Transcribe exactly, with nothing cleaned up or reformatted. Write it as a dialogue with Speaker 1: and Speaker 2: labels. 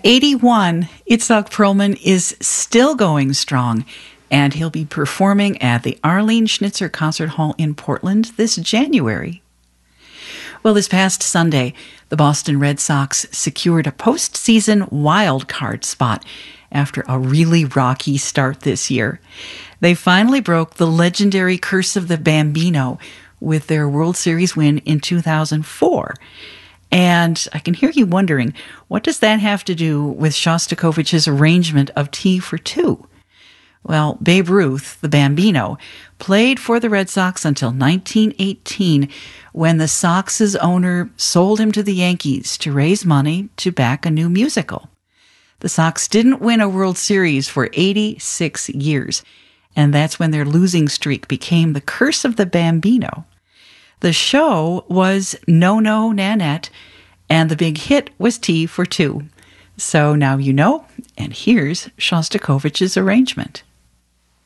Speaker 1: eighty-one, Itzhak Perlman is still going strong, and he'll be performing at the Arlene Schnitzer Concert Hall in Portland this January. Well, this past Sunday, the Boston Red Sox secured a postseason wild card spot after a really rocky start this year. They finally broke the legendary curse of the Bambino with their World Series win in two thousand four. And I can hear you wondering, what does that have to do with Shostakovich's arrangement of Tea for Two? Well, Babe Ruth, the Bambino, played for the Red Sox until nineteen eighteen, when the Sox's owner sold him to the Yankees to raise money to back a new musical. The Sox didn't win a World Series for eighty-six years, and that's when their losing streak became the Curse of the Bambino. The show was No No Nanette, and the big hit was Tea for Two. So now you know, and here's Shostakovich's arrangement.